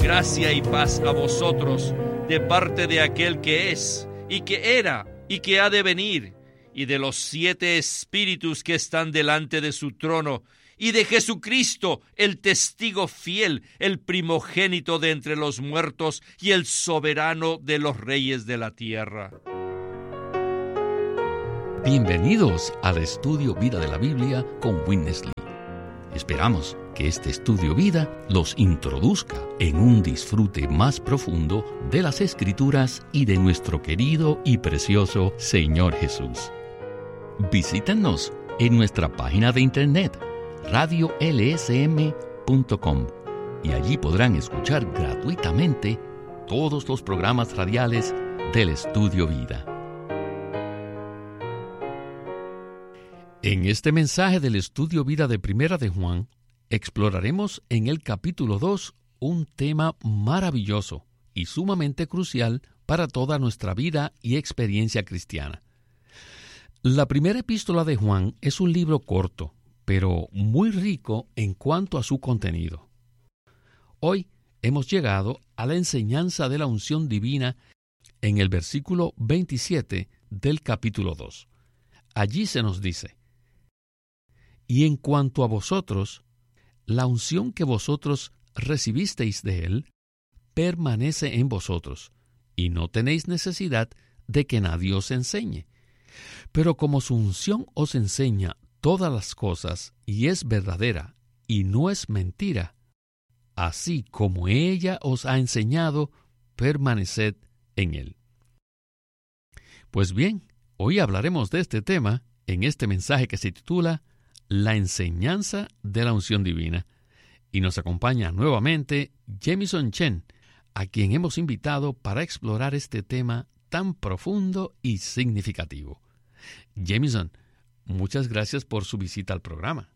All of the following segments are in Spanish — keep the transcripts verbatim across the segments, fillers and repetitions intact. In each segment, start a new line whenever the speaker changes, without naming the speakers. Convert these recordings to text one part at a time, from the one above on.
Gracia y paz a vosotros, de parte de aquel que es, y que era, y que ha de venir, y de los siete espíritus que están delante de su trono, y de Jesucristo, el testigo fiel, el primogénito de entre los muertos, y el soberano de los reyes de la tierra.
Bienvenidos al Estudio Vida de la Biblia con Witness Lee. Esperamos que este Estudio Vida los introduzca en un disfrute más profundo de las Escrituras y de nuestro querido y precioso Señor Jesús. Visítenos en nuestra página de internet radio l s m punto com y allí podrán escuchar gratuitamente todos los programas radiales del Estudio Vida. En este mensaje del Estudio Vida de Primera de Juan, exploraremos en el capítulo dos un tema maravilloso y sumamente crucial para toda nuestra vida y experiencia cristiana. La primera epístola de Juan es un libro corto, pero muy rico en cuanto a su contenido. Hoy hemos llegado a la enseñanza de la unción divina en el versículo veintisiete del capítulo dos. Allí se nos dice: y en cuanto a vosotros, la unción que vosotros recibisteis de él permanece en vosotros, y no tenéis necesidad de que nadie os enseñe. Pero como su unción os enseña todas las cosas, y es verdadera, y no es mentira, así como ella os ha enseñado, permaneced en él. Pues bien, hoy hablaremos de este tema en este mensaje que se titula La enseñanza de la unción divina. Y nos acompaña nuevamente Jamison Chen, a quien hemos invitado para explorar este tema tan profundo y significativo. Jamison, muchas gracias por su visita al programa.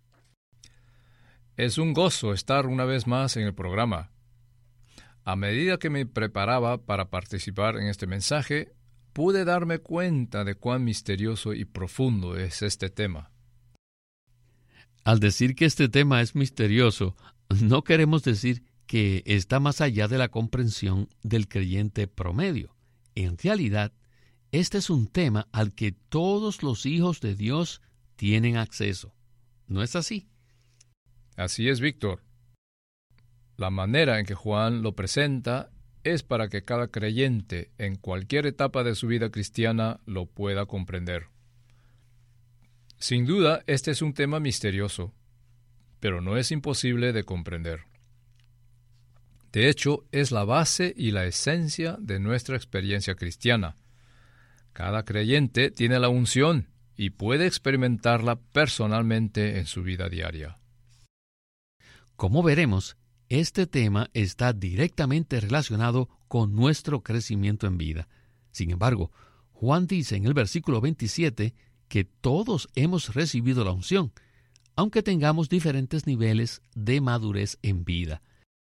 Es un gozo estar una vez más en el programa. A medida que me preparaba para participar en este mensaje, pude darme cuenta de cuán misterioso y profundo es este tema.
Al decir que este tema es misterioso, no queremos decir que está más allá de la comprensión del creyente promedio. En realidad, este es un tema al que todos los hijos de Dios tienen acceso. ¿No es así?
Así es, Víctor. La manera en que Juan lo presenta es para que cada creyente en cualquier etapa de su vida cristiana lo pueda comprender. Sin duda, este es un tema misterioso, pero no es imposible de comprender. De hecho, es la base y la esencia de nuestra experiencia cristiana. Cada creyente tiene la unción y puede experimentarla personalmente en su vida diaria.
Como veremos, este tema está directamente relacionado con nuestro crecimiento en vida. Sin embargo, Juan dice en el versículo veintisiete que todos hemos recibido la unción, aunque tengamos diferentes niveles de madurez en vida.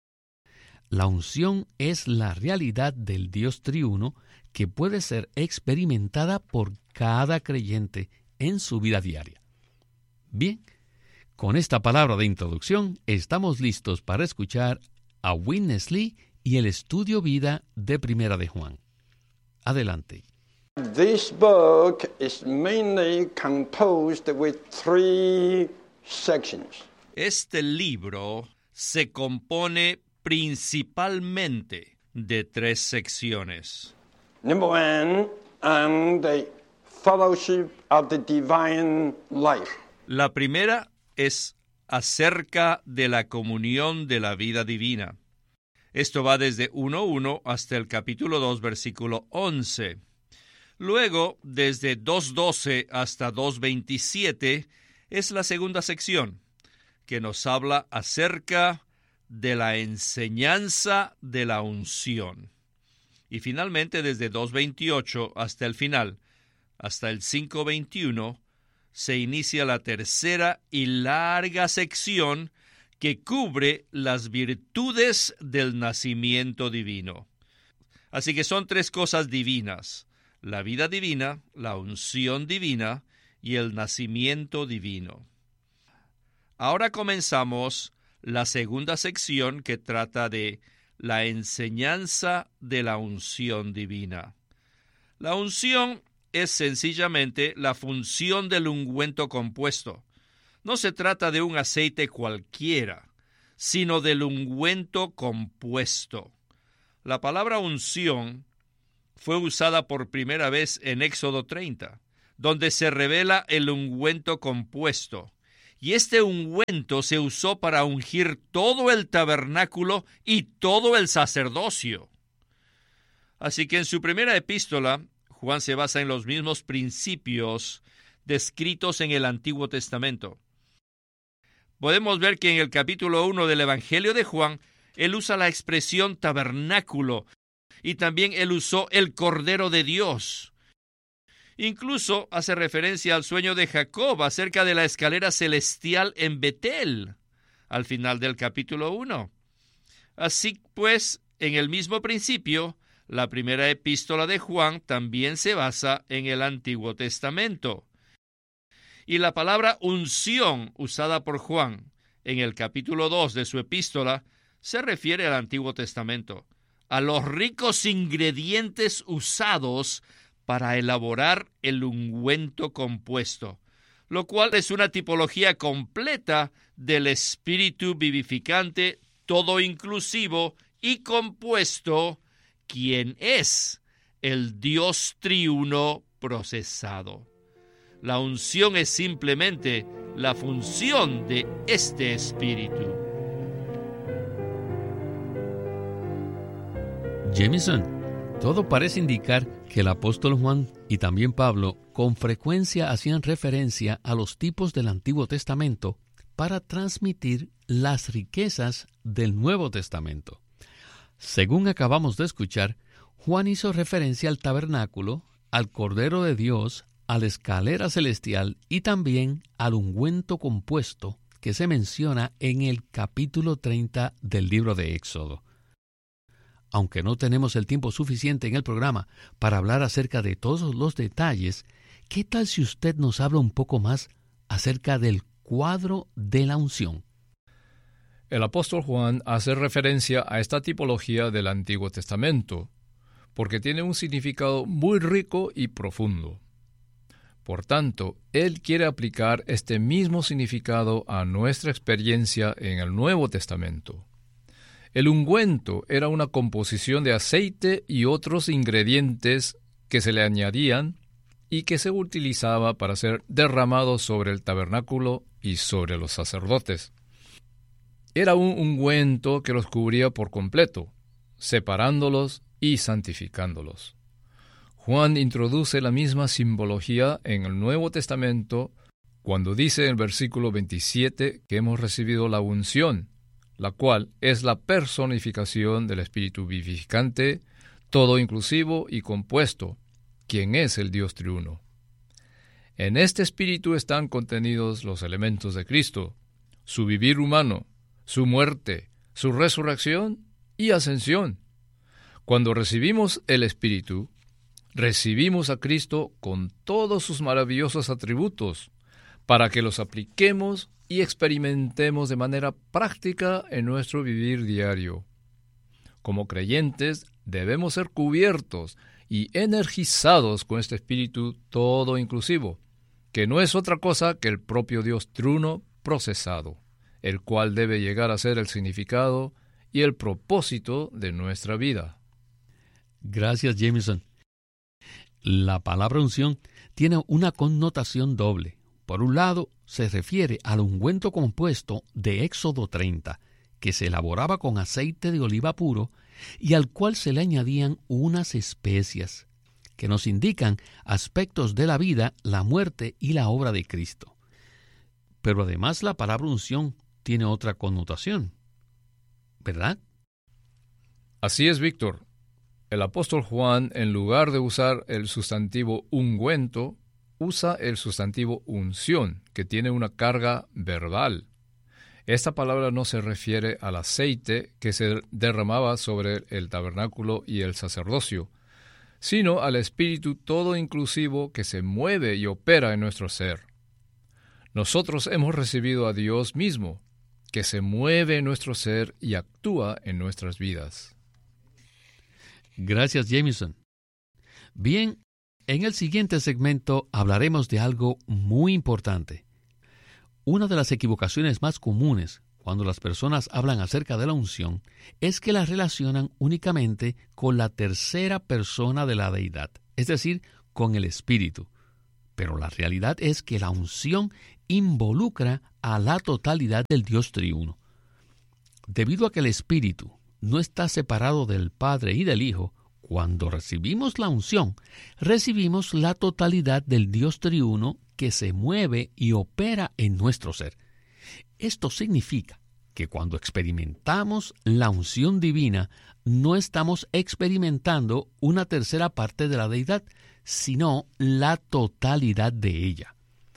La unción es la realidad del Dios triuno que puede ser experimentada por cada creyente en su vida diaria. Bien, con esta palabra de introducción estamos listos para escuchar a Witness Lee y el Estudio Vida de Primera de Juan. Adelante.
This book is mainly composed with three sections.
Este libro se compone principalmente de tres secciones.
Number one, on the fellowship of the divine life.
La primera es acerca de la comunión de la vida divina. Esto va desde uno uno hasta el capítulo dos, versículo once. Luego, desde dos doce hasta dos veintisiete, es la segunda sección, que nos habla acerca de la enseñanza de la unción. Y finalmente, desde dos veintiocho hasta el final, hasta el cinco veintiuno, se inicia la tercera y larga sección que cubre las virtudes del nacimiento divino. Así que son tres cosas divinas: la vida divina, la unción divina y el nacimiento divino. Ahora comenzamos la segunda sección, que trata de la enseñanza de la unción divina. La unción es sencillamente la función del ungüento compuesto. No se trata de un aceite cualquiera, sino del ungüento compuesto. La palabra unción fue usada por primera vez en Éxodo treinta, donde se revela el ungüento compuesto. Y este ungüento se usó para ungir todo el tabernáculo y todo el sacerdocio. Así que en su primera epístola, Juan se basa en los mismos principios descritos en el Antiguo Testamento. Podemos ver que en el capítulo uno del Evangelio de Juan, él usa la expresión tabernáculo y también él usó el Cordero de Dios. Incluso hace referencia al sueño de Jacob acerca de la escalera celestial en Betel, al final del capítulo uno. Así pues, en el mismo principio, la primera epístola de Juan también se basa en el Antiguo Testamento. Y la palabra unción usada por Juan en el capítulo dos de su epístola se refiere al Antiguo Testamento, a los ricos ingredientes usados para elaborar el ungüento compuesto, lo cual es una tipología completa del Espíritu vivificante, todo inclusivo y compuesto, quien es el Dios triuno procesado. La unción es simplemente la función de este Espíritu.
Jameson, todo parece indicar que el apóstol Juan y también Pablo con frecuencia hacían referencia a los tipos del Antiguo Testamento para transmitir las riquezas del Nuevo Testamento. Según acabamos de escuchar, Juan hizo referencia al tabernáculo, al Cordero de Dios, a la escalera celestial y también al ungüento compuesto que se menciona en el capítulo treinta del libro de Éxodo. Aunque no tenemos el tiempo suficiente en el programa para hablar acerca de todos los detalles, ¿qué tal si usted nos habla un poco más acerca del cuadro de la unción?
El apóstol Juan hace referencia a esta tipología del Antiguo Testamento, porque tiene un significado muy rico y profundo. Por tanto, él quiere aplicar este mismo significado a nuestra experiencia en el Nuevo Testamento. El ungüento era una composición de aceite y otros ingredientes que se le añadían y que se utilizaba para ser derramado sobre el tabernáculo y sobre los sacerdotes. Era un ungüento que los cubría por completo, separándolos y santificándolos. Juan introduce la misma simbología en el Nuevo Testamento cuando dice en el versículo veintisiete que hemos recibido la unción, la cual es la personificación del Espíritu vivificante, todo inclusivo y compuesto, quien es el Dios triuno. En este Espíritu están contenidos los elementos de Cristo, su vivir humano, su muerte, su resurrección y ascensión. Cuando recibimos el Espíritu, recibimos a Cristo con todos sus maravillosos atributos, para que los apliquemos y experimentemos de manera práctica en nuestro vivir diario. Como creyentes, debemos ser cubiertos y energizados con este Espíritu todo inclusivo, que no es otra cosa que el propio Dios triuno procesado, el cual debe llegar a ser el significado y el propósito de nuestra vida.
Gracias, Jameson. La palabra unción tiene una connotación doble. Por un lado, se refiere al ungüento compuesto de Éxodo treinta, que se elaboraba con aceite de oliva puro y al cual se le añadían unas especias, que nos indican aspectos de la vida, la muerte y la obra de Cristo. Pero además la palabra unción tiene otra connotación, ¿verdad?
Así es, Víctor. El apóstol Juan, en lugar de usar el sustantivo ungüento, usa el sustantivo unción, que tiene una carga verbal. Esta palabra no se refiere al aceite que se derramaba sobre el tabernáculo y el sacerdocio, sino al Espíritu todo inclusivo que se mueve y opera en nuestro ser. Nosotros hemos recibido a Dios mismo, que se mueve en nuestro ser y actúa en nuestras vidas.
Gracias, Jameson. Bien, en el siguiente segmento hablaremos de algo muy importante. Una de las equivocaciones más comunes cuando las personas hablan acerca de la unción es que la relacionan únicamente con la tercera persona de la deidad, es decir, con el Espíritu. Pero la realidad es que la unción involucra a la totalidad del Dios triuno. Debido a que el Espíritu no está separado del Padre y del Hijo, cuando recibimos la unción, recibimos la totalidad del Dios triuno que se mueve y opera en nuestro ser. Esto significa que cuando experimentamos la unción divina, no estamos experimentando una tercera parte de la deidad, sino la totalidad de ella.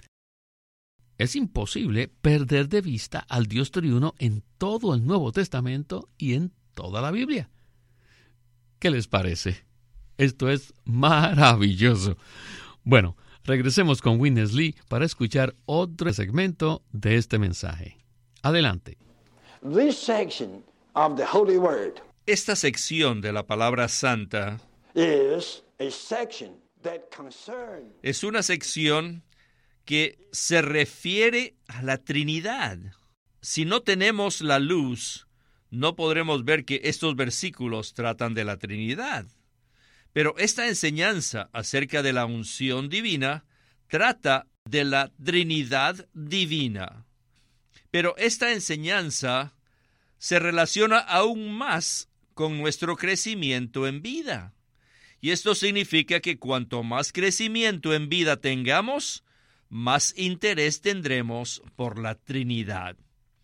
Es imposible perder de vista al Dios triuno en todo el Nuevo Testamento y en toda la Biblia. ¿Qué les parece? Esto es maravilloso. Bueno, regresemos con Witness Lee para escuchar otro segmento de este mensaje. Adelante.
This section of the Holy Word
Esta sección de la palabra santa
is a section that concerns
es una sección que se refiere a la Trinidad. Si no tenemos la luz, no podremos ver que estos versículos tratan de la Trinidad. Pero esta enseñanza acerca de la unción divina trata de la Trinidad divina. Pero esta enseñanza se relaciona aún más con nuestro crecimiento en vida. Y esto significa que cuanto más crecimiento en vida tengamos, más interés tendremos por la Trinidad.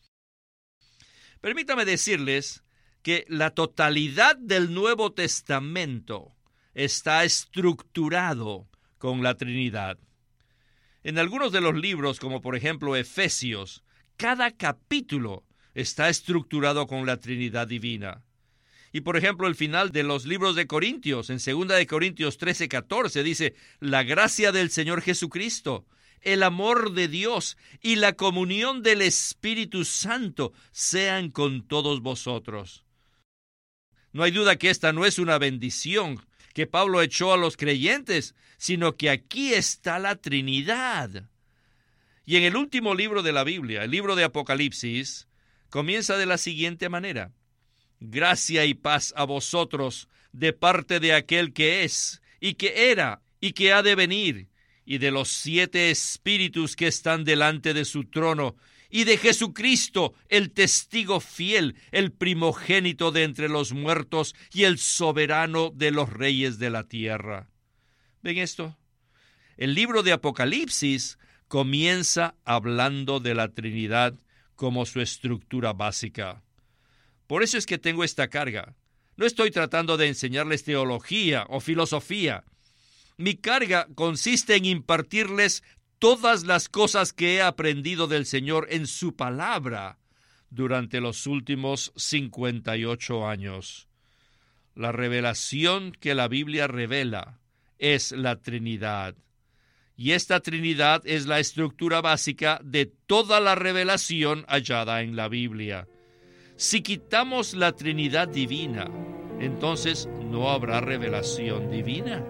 Permítame decirles que la totalidad del Nuevo Testamento está estructurado con la Trinidad. En algunos de los libros, como por ejemplo Efesios, cada capítulo está estructurado con la Trinidad divina. Y por ejemplo, el final de los libros de Corintios, en segunda de Corintios trece, catorce, dice: la gracia del Señor Jesucristo, el amor de Dios y la comunión del Espíritu Santo sean con todos vosotros. No hay duda que esta no es una bendición que Pablo echó a los creyentes, sino que aquí está la Trinidad. Y en el último libro de la Biblia, el libro de Apocalipsis, comienza de la siguiente manera: gracia y paz a vosotros de parte de aquel que es, y que era, y que ha de venir, y de los siete espíritus que están delante de su trono, y de Jesucristo, el testigo fiel, el primogénito de entre los muertos, y el soberano de los reyes de la tierra. ¿Ven esto? El libro de Apocalipsis comienza hablando de la Trinidad como su estructura básica. Por eso es que tengo esta carga. No estoy tratando de enseñarles teología o filosofía. Mi carga consiste en impartirles todas las cosas que he aprendido del Señor en su palabra durante los últimos cincuenta y ocho años. La revelación que la Biblia revela es la Trinidad. Y esta Trinidad es la estructura básica de toda la revelación hallada en la Biblia. Si quitamos la Trinidad divina, entonces no habrá revelación divina.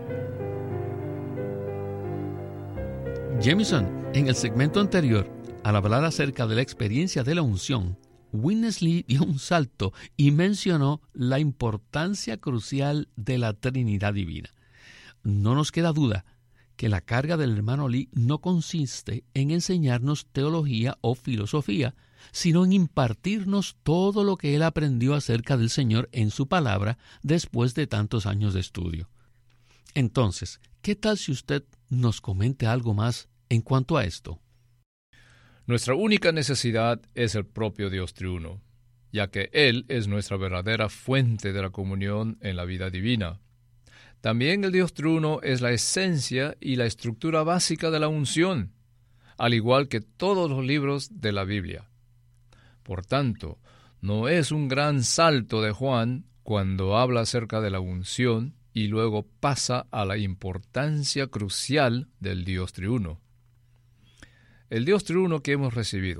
Jameson, en el segmento anterior, al hablar acerca de la experiencia de la unción, Witness Lee dio un salto y mencionó la importancia crucial de la Trinidad divina. No nos queda duda que la carga del hermano Lee no consiste en enseñarnos teología o filosofía, sino en impartirnos todo lo que él aprendió acerca del Señor en su palabra después de tantos años de estudio. Entonces, ¿qué tal si usted nos comente algo más en cuanto a esto?
Nuestra única necesidad es el propio Dios triuno, ya que Él es nuestra verdadera fuente de la comunión en la vida divina. También el Dios triuno es la esencia y la estructura básica de la unción, al igual que todos los libros de la Biblia. Por tanto, no es un gran salto de Juan cuando habla acerca de la unción y luego pasa a la importancia crucial del Dios triuno. El Dios triuno que hemos recibido,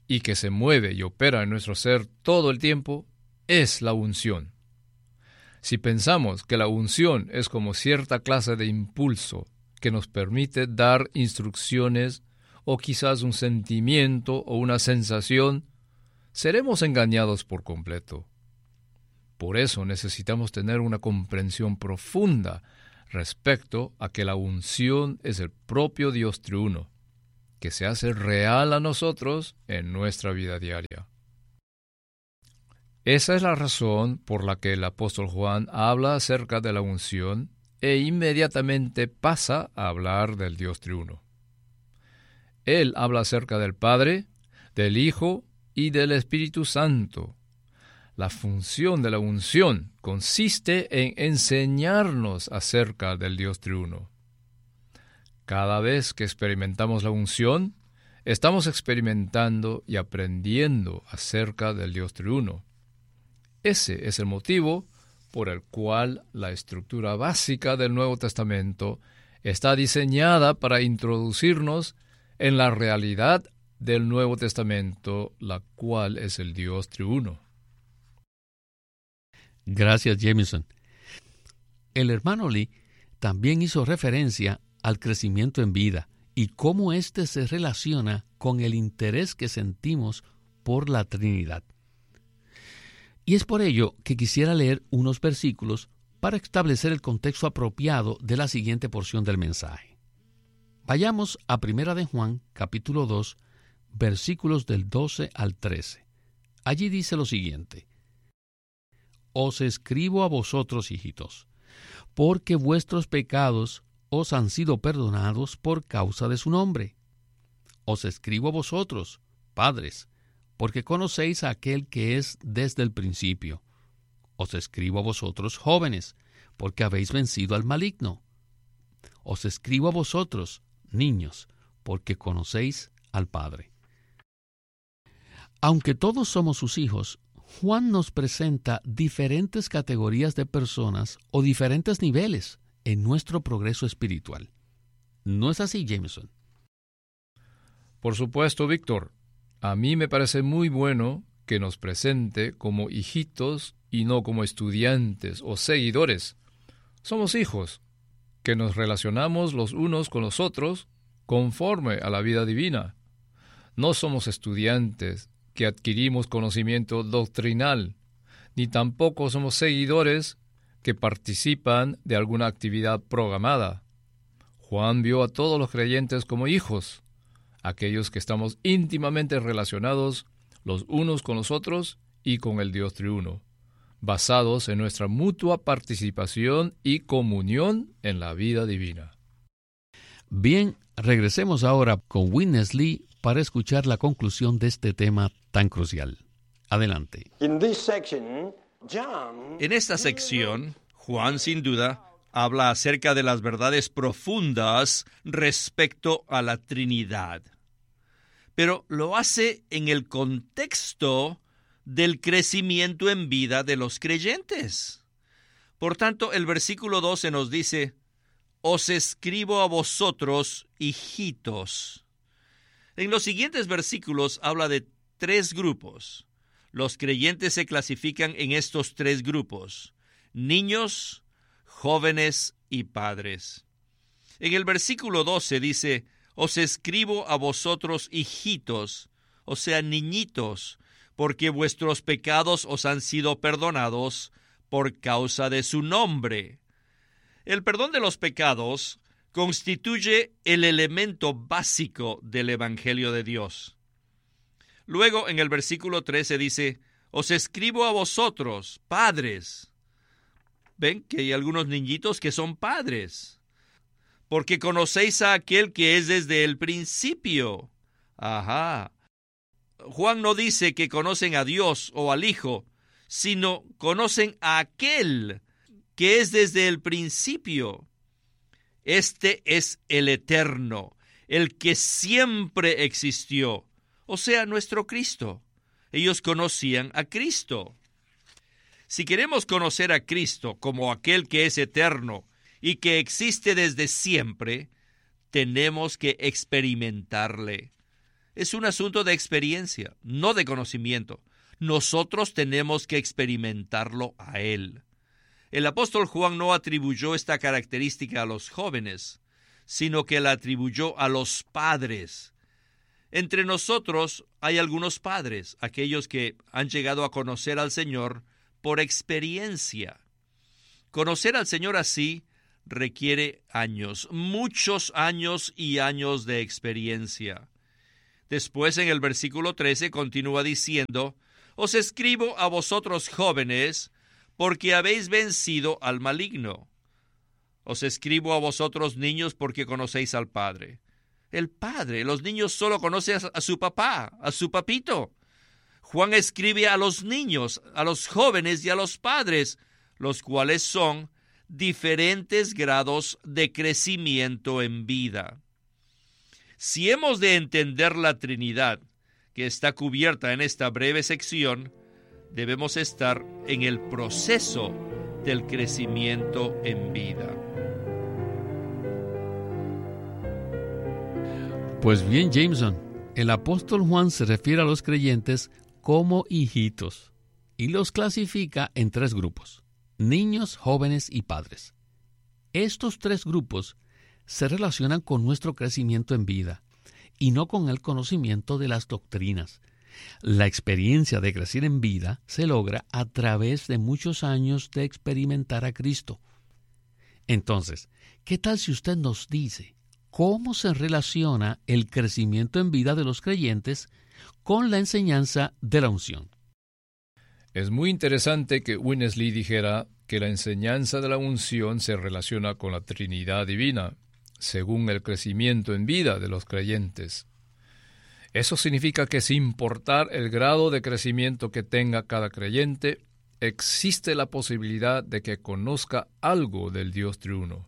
y que se mueve y opera en nuestro ser todo el tiempo es la unción. Si pensamos que la unción es como cierta clase de impulso que nos permite dar instrucciones o quizás un sentimiento o una sensación, seremos engañados por completo. Por eso necesitamos tener una comprensión profunda respecto a que la unción es el propio Dios triuno, que se hace real a nosotros en nuestra vida diaria. Esa es la razón por la que el apóstol Juan habla acerca de la unción e inmediatamente pasa a hablar del Dios triuno. Él habla acerca del Padre, del Hijo y del Espíritu Santo. La función de la unción consiste en enseñarnos acerca del Dios triuno. Cada vez que experimentamos la unción, estamos experimentando y aprendiendo acerca del Dios triuno. Ese es el motivo por el cual la estructura básica del Nuevo Testamento está diseñada para introducirnos en la realidad del Nuevo Testamento, la cual es el Dios triuno.
Gracias, Jameson. El hermano Lee también hizo referencia al crecimiento en vida y cómo éste se relaciona con el interés que sentimos por la Trinidad. Y es por ello que quisiera leer unos versículos para establecer el contexto apropiado de la siguiente porción del mensaje. Vayamos a Primera de Juan, capítulo dos, versículos del doce al trece. Allí dice lo siguiente: Os escribo a vosotros, hijitos, porque vuestros pecados os han sido perdonados por causa de su nombre. Os escribo a vosotros, padres, porque conocéis a aquel que es desde el principio. Os escribo a vosotros, jóvenes, porque habéis vencido al maligno. Os escribo a vosotros, niños, porque conocéis al Padre. Aunque todos somos sus hijos, Juan nos presenta diferentes categorías de personas o diferentes niveles en nuestro progreso espiritual. ¿No es así, Jameson?
Por supuesto, Víctor. A mí me parece muy bueno que nos presente como hijitos y no como estudiantes o seguidores. Somos hijos, que nos relacionamos los unos con los otros conforme a la vida divina. No somos estudiantes que adquirimos conocimiento doctrinal, ni tampoco somos seguidores que participan de alguna actividad programada. Juan vio a todos los creyentes como hijos, aquellos que estamos íntimamente relacionados los unos con los otros y con el Dios triuno, basados en nuestra mutua participación y comunión en la vida divina.
Bien, regresemos ahora con Witness Lee para escuchar la conclusión de este tema tan crucial. Adelante.
In this section, John
En esta sección, Juan sin duda habla acerca de las verdades profundas respecto a la Trinidad, pero lo hace en el contexto del crecimiento en vida de los creyentes. Por tanto, el versículo doce nos dice: Os escribo a vosotros, hijitos. En los siguientes versículos habla de tres grupos. Los creyentes se clasifican en estos tres grupos: niños, jóvenes y padres. En el versículo doce dice: Os escribo a vosotros, hijitos, o sea, niñitos, porque vuestros pecados os han sido perdonados por causa de su nombre. El perdón de los pecados constituye el elemento básico del Evangelio de Dios. Luego, en el versículo trece dice: Os escribo a vosotros, padres. Ven que hay algunos niñitos que son padres, porque conocéis a aquel que es desde el principio. Ajá. Juan no dice que conocen a Dios o al Hijo, sino conocen a aquel que es desde el principio. Este es el eterno, el que siempre existió, o sea, nuestro Cristo. Ellos conocían a Cristo. Si queremos conocer a Cristo como aquel que es eterno y que existe desde siempre, tenemos que experimentarle. es un asunto de experiencia, no de conocimiento. Nosotros tenemos que experimentarlo a Él. El apóstol Juan no atribuyó esta característica a los jóvenes, sino que la atribuyó a los padres. Entre nosotros hay algunos padres, aquellos que han llegado a conocer al Señor por experiencia. Conocer al Señor así requiere años, muchos años y años de experiencia. Después, en el versículo trece, continúa diciendo: Os escribo a vosotros jóvenes, porque habéis vencido al maligno. Os escribo a vosotros niños, porque conocéis al Padre. El Padre, los niños solo conocen a su papá, a su papito. Juan escribe a los niños, a los jóvenes y a los padres, los cuales son diferentes grados de crecimiento en vida. Si hemos de entender la Trinidad, que está cubierta en esta breve sección, debemos estar en el proceso del crecimiento en vida.
Pues bien, Jameson, el apóstol Juan se refiere a los creyentes como hijitos y los clasifica en tres grupos: niños, jóvenes y padres. Estos tres grupos se relacionan con nuestro crecimiento en vida y no con el conocimiento de las doctrinas. La experiencia de crecer en vida se logra a través de muchos años de experimentar a Cristo. Entonces, ¿qué tal si usted nos dice cómo se relaciona el crecimiento en vida de los creyentes con la enseñanza de la unción?
Es muy interesante que Winnesley dijera que la enseñanza de la unción se relaciona con la Trinidad divina, según el crecimiento en vida de los creyentes. Eso significa que sin importar el grado de crecimiento que tenga cada creyente, existe la posibilidad de que conozca algo del Dios triuno.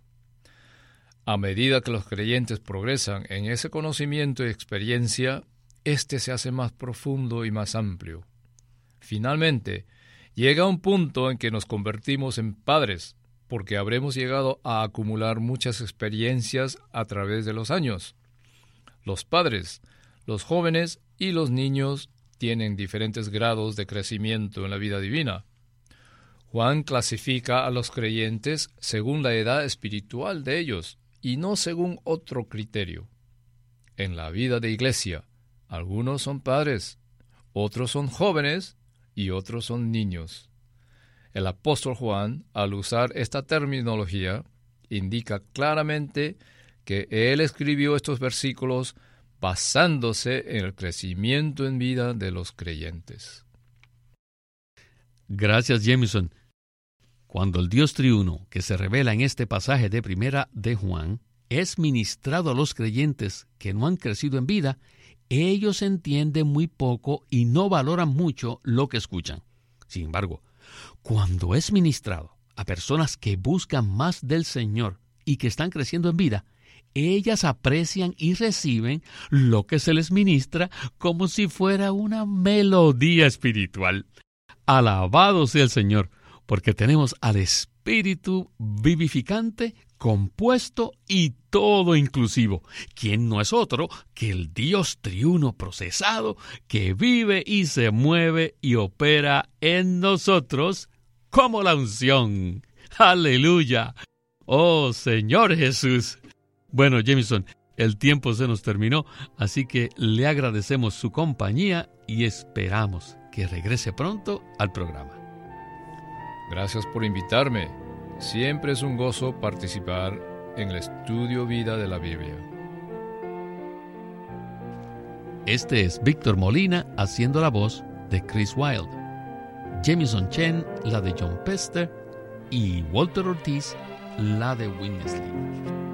A medida que los creyentes progresan en ese conocimiento y experiencia, éste se hace más profundo y más amplio. Finalmente, llega un punto en que nos convertimos en padres, porque habremos llegado a acumular muchas experiencias a través de los años. Los padres, los jóvenes y los niños tienen diferentes grados de crecimiento en la vida divina. Juan clasifica a los creyentes según la edad espiritual de ellos y no según otro criterio. En la vida de iglesia, algunos son padres, otros son jóvenes y otros son niños. El apóstol Juan, al usar esta terminología, indica claramente que él escribió estos versículos basándose en el crecimiento en vida de los creyentes.
Gracias, Jameson. Cuando el Dios triuno, que se revela en este pasaje de Primera de Juan, es ministrado a los creyentes que no han crecido en vida, ellos entienden muy poco y no valoran mucho lo que escuchan. Sin embargo, cuando es ministrado a personas que buscan más del Señor y que están creciendo en vida, ellas aprecian y reciben lo que se les ministra como si fuera una melodía espiritual. Alabado sea el Señor, porque tenemos al Espíritu vivificante, compuesto y todo inclusivo, quien no es otro que el Dios triuno procesado que vive y se mueve y opera en nosotros como la unción. ¡Aleluya! ¡Oh, Señor Jesús! Bueno, Jameson, el tiempo se nos terminó, así que le agradecemos su compañía y esperamos que regrese pronto al programa.
Gracias por invitarme. Siempre es un gozo participar en el estudio vida de la Biblia.
Este es Víctor Molina haciendo la voz de Chris Wilde, Jameson Chen la de John Pester y Walter Ortiz la de Winnesley.